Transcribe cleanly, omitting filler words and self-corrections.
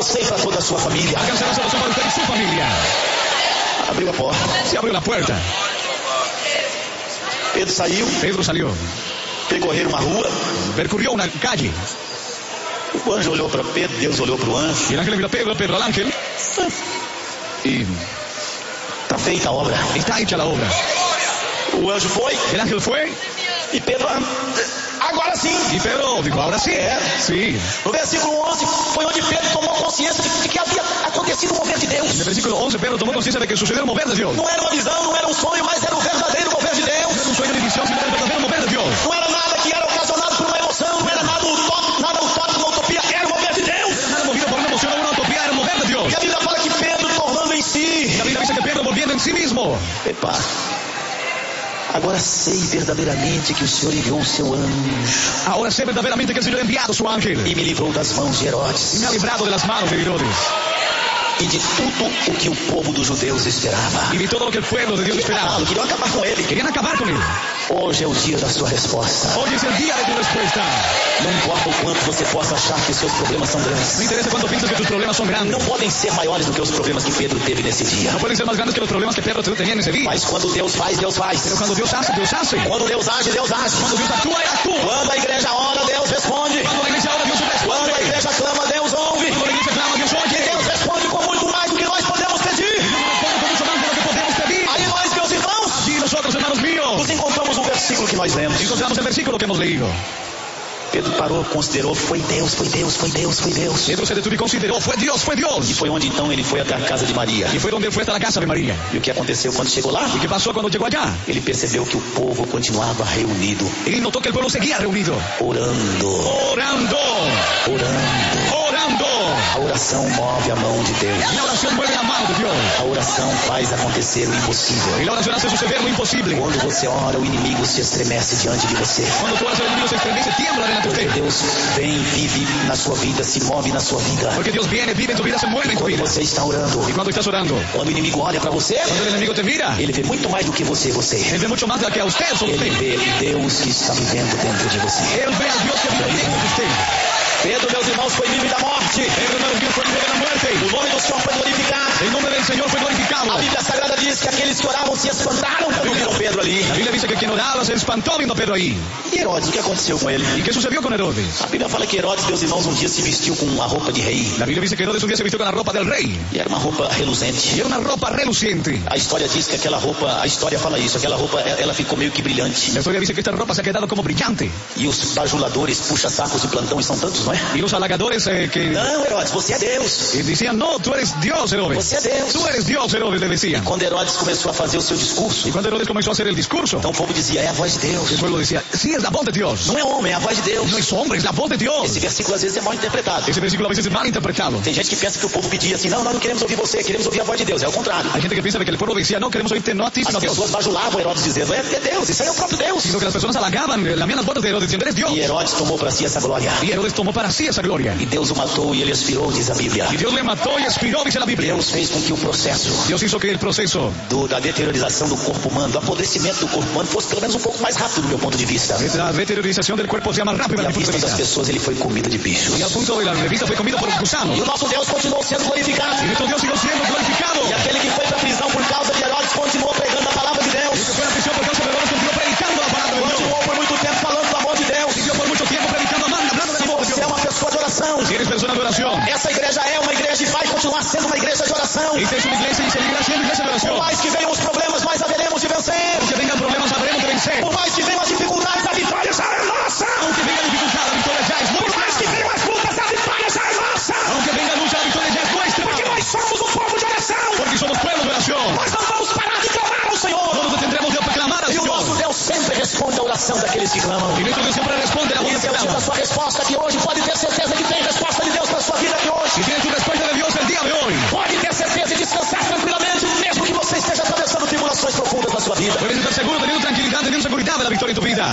você e para toda a sua família. Alcanzará salvação para usted y su familia. Abriu a porta. Se abrió la puerta. Pedro saiu, Pedro salió. percorreram uma rua. Percurrió una calle. O anjo olhou para Pedro, Deus olhou para o anjo. Y el ángel miró a Pedro al ángel. Y Está feita a obra. está hecha la obra. O anjo foi El ángel fue e Pedro, agora sim. y Pedro dijo, ahora sí. Sí. No versículo 11 foi onde Pedro tomou consciência de que havia acontecido o mover de Deus. En el versículo 11 Pedro tomó conciencia de que sucedió el mover de Dios. Não era uma visão, não era um sonho, mas era o verdadeiro mover de Deus. No era un sueño de visión, sino el verdadero mover de Dios. Não era nada que era ocasionado por uma emoção, não era nada utópico, uma utopia, era o mover de Deus. Nada movido por una emoción o una utopía, era el mover de Dios. E a Bíblia fala que Pedro, tornando em si, La Biblia dice que Pedro volviendo en sí mismo. epa, agora sei verdadeiramente que o Senhor enviou o seu anjo Ahora sé verdaderamente que el Señor ha enviado su ángel e me livrou das mãos de y Herodes me ha librado de las manos de Herodes e de tudo o que o povo dos judeus esperava. y de todo lo que el pueblo de Dios esperaba. Queriam acabar com ele. Querían acabar con él. Hoje é o dia da sua resposta. Hoy es el día de tu respuesta. Não importa o quanto você possa achar que os seus problemas são No grandes, interesa cuánto piensas que tus problemas son grandes. não podem ser maiores do que os problemas que Pedro teve nesse dia. No pueden ser más grandes que los problemas que Pedro tenía en ese día. Mas quando Deus faz, Deus faz. Pero cuando Dios hace, Dios hace. Quando Deus age, Deus age. Cuando Dios actúa, Él actúa. Quando a igreja ora, Deus responde. Cuando la iglesia ora, Dios Quando a responde. igreja clama, Deus ouve. Cuando la iglesia clama, Dios oye. Deus responde com muito mais do que nós podemos pedir. Responde con mucho más de lo que podemos pedir. Aí nós, meus irmãos, Así nosotros, hermanos míos, nos encontramos um versículo que nós lemos. encontramos el versículo que hemos leído. Pedro parou, considerou, foi Deus, foi Deus, foi Deus, foi Deus. Pedro se detuvo y consideró, fue Dios, fue E Dios. foi onde então ele foi até a casa de Maria. Y fue donde él fue hasta la casa de María. E o que aconteceu quando chegou lá? ¿Y qué pasó cuando llegó allá? Ele percebeu que o povo continuava reunido, Y notó que el pueblo seguía reunido, orando, orando, orando. orando. A oração move a mão de Deus. Y la oración mueve la mano de Dios. A oração faz acontecer o Y impossível. la oración hace suceder lo imposible. Quando você ora, o inimigo se estremece diante de você. Cuando tú oras, el enemigo se estremece, tiembla delante de usted. Deus vem, vive na sua vida, se move na sua vida. Porque Dios viene, vive en tu vida, se mueve en tu Quando vida. você está orando, Y cuando estás orando, quando o inimigo olha para você, cuando el enemigo te mira, ele vê muito mais do que você. él ve mucho más de lo que a usted, solo Ele usted. vê Deus que está vivendo dentro de você. Él ve a Dios que vive dentro de usted. Pedro, meus irmãos, foi livre da morte. Pedro, hermano, Dios fue libre de la muerte. O nome do Senhor foi glorificado. El nombre del Señor fue glorificado. A Bíblia Sagrada diz que aqueles que oravam se espantaram quando viram Pedro ali. La Biblia dice que quien oraba se espantó viendo a Pedro ahí. E Herodes, o que aconteceu com ele? ¿Y qué sucedió con Herodes? A Bíblia fala que Herodes, meus irmãos, um dia se vestiu com uma roupa de rei. La Biblia dice que Herodes un día se vistió con la ropa del rey. E era uma roupa reluzente. Y era una ropa reluciente. A história diz que aquela roupa, a história fala isso, aquela roupa, ela ficou meio que brilhante. La historia dice que esta ropa se ha quedado como brillante. E os bajuladores, puxa-sacos de plantão, e são tantos, não é? Y los halagadores que Não, Herodes, você é Deus. decían, no, tú eres Dios, Herodes. Você é Deus. Tú eres Dios, Herodes, le decían. Quando Herodes começou a fazer o seu discurso, Y cuando Herodes comenzó a hacer el discurso, então o povo dizia, é a voz de Deus. el pueblo decía, sí, es la voz de Dios. Não é homem, é a voz de Deus. No es hombre, es la voz de Dios. Esse versículo às vezes é mal interpretado. Ese versículo a veces es mal interpretado. Tem gente que pensa que o povo pedia assim, não, nós não queremos ouvir você, queremos ouvir a voz de Deus. É o contrário. Hay gente que piensa que el pueblo decía, no, queremos oírte no a ti, As sino a Dios. pessoas bajulavam Herodes dizendo, é Deus, isso aí é o próprio Deus. Sino que las personas halagaban, lamían las botas de Herodes, diciendo, eres Dios. E Herodes tomou para si essa glória. Y Herodes tomó para sí esa gloria. E Deus o matou e ele expirou, diz a Bíblia. Y Dios le mató y expiró, dice la Biblia. Deus fez com que o processo Dios hizo que el proceso da deteriorização do corpo humano, do apodrecimento do corpo humano fosse pelo menos um pouco mais rápido do meu ponto de vista. la deteriorización del cuerpo sea más rápida. E à desde mi punto vista de das vista. pessoas ele foi comida de bichos. Y al punto de la revista fue comido por los gusanos. E o nosso Deus continuou sendo glorificado. Y nuestro Dios siguió siendo glorificado. E aquele que foi para a prisão por causa de Herodes continuou pregando a palavra de Deus. Y que fue a la prisión por causa de Herodes, continuó predicando la palabra de Dios. Continuou por muito tempo falando do amor de Deus. Siguió por mucho tiempo predicando hablando del Se amor de você é Dios. uma pessoa de oração, Si eres persona de oración, essa igreja é uma igreja e vai continuar sendo uma igreja de oração. esta es una iglesia y seguirá siendo iglesia de Por oración. mais que venham os problemas, mais haveremos de vencer. Aunque vengan problemas, habremos de vencer. Por mais que venham as dificuldades, a vitória já é nossa. Aunque venga dificultad, la victoria ya es Por nuestra. mais que venham as lutas, a vitória já é nossa. Aunque venga lucha, la victoria ya es nuestra. Porque nós somos um povo de oração. Porque somos pueblo de oración. Nós não vamos parar de clamar ao Senhor. No nos detendremos de proclamar al E o Señor. nosso Deus sempre responde a oração daqueles que clamam. Y nuestro Dios siempre responde a la voz Esse que é o dia da clama. sua resposta aqui hoje. Pode ter certeza que tem resposta de Deus para a sua vida aqui hoje. Y tienes tu respuesta de Dios el día de hoy. Pode ter certeza e descansar tranquilamente, mesmo que você esteja atravessando tribulações profundas na sua vida. Puedes estar seguro, teniendo tranquilidad, teniendo seguridad de la victoria en tu vida.